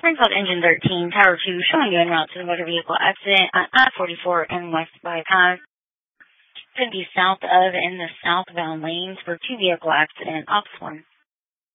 Springfield Engine 13, Tower 2, showing you en route to the motor vehicle accident on I-44 and West Bypass. To the south of in the southbound lanes for two vehicle accident. Ops 1.